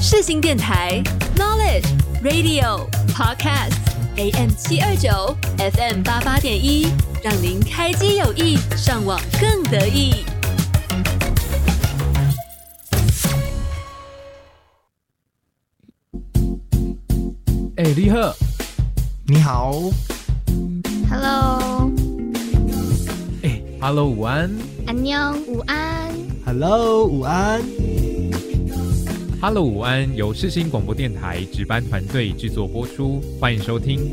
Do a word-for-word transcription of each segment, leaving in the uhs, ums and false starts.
世新电台 Knowledge Radio Podcast A M 七二九 F M 八八点一，让您开机有益，上网更得意。 哎、欸，立赫， 你好 ，Hello， 哎、欸、，Hello， 午安， 安妞，午安 ，Hello， 午安 ，Hello， 午安，由世新广播电台值班团队制作播出，欢迎收听。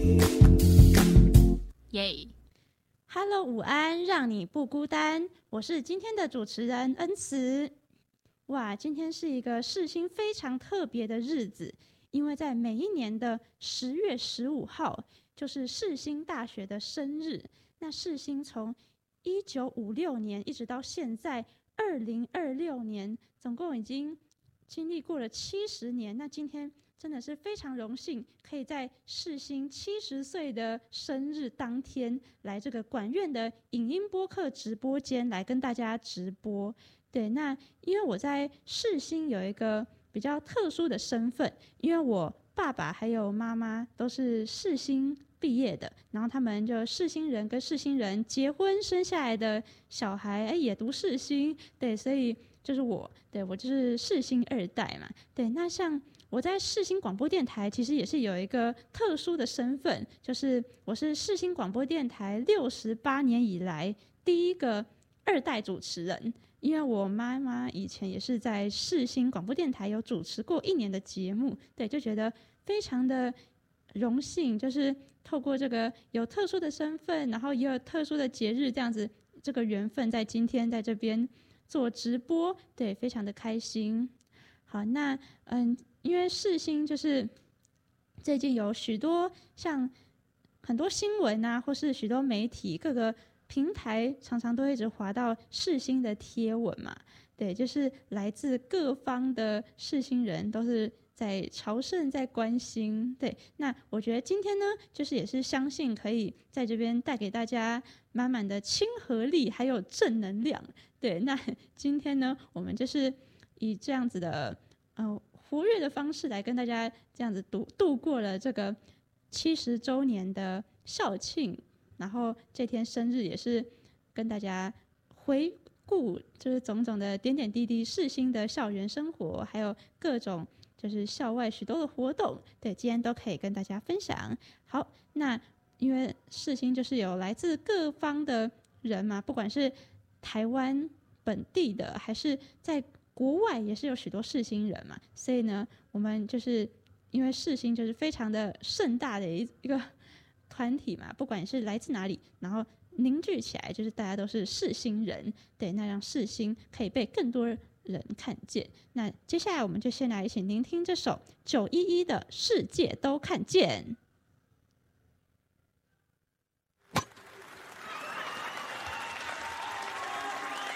耶 ，Hello， 午安，让你不孤单，我是今天的主持人恩慈。哇，今天是一个世新非常特别的日子。因为在每一年的十月十五号，就是世新大学的生日。那世新从一九五六年一直到现在二零二六年，总共已经经历过了七十年。那今天真的是非常荣幸，可以在世新七十岁的生日当天，来这个管院的影音播客直播间来跟大家直播。对，那因为我在世新有一个比较特殊的身份，因为我爸爸还有妈妈都是世新毕业的，然后他们就世新人跟世新人结婚生下来的小孩，哎，也读世新，对，所以就是我，对我就是世新二代嘛，对。那像我在世新广播电台，其实也是有一个特殊的身份，就是我是世新广播电台六十八年以来第一个二代主持人。因为我妈妈以前也是在世新广播电台有主持过一年的节目，对，就觉得非常的荣幸，就是透过这个有特殊的身份，然后也有特殊的节日，这样子这个缘分在今天在这边做直播，对，非常的开心。好，那嗯，因为世新就是最近有许多像很多新闻啊，或是许多媒体各个平台常常都一直滑到世新的贴文嘛，对，就是来自各方的世新人都是在朝圣，在关心。对，那我觉得今天呢，就是也是相信可以在这边带给大家满满的亲和力，还有正能量。对，那今天呢，我们就是以这样子的呃活跃的方式来跟大家这样子度度过了这个七十周年的校庆。然后这天生日也是跟大家回顾，就是种种的点点滴滴世新的校园生活，还有各种就是校外许多的活动，对，今天都可以跟大家分享。好，那因为世新就是有来自各方的人嘛，不管是台湾本地的，还是在国外也是有许多世新人嘛，所以呢，我们就是因为世新就是非常的盛大的一一个团体嘛，不管是来自哪里，然后凝聚起来，就是大家都是世新人，对，那让世新可以被更多人看见。那接下来我们就先来一起聆听这首九一一的《世界都看见》。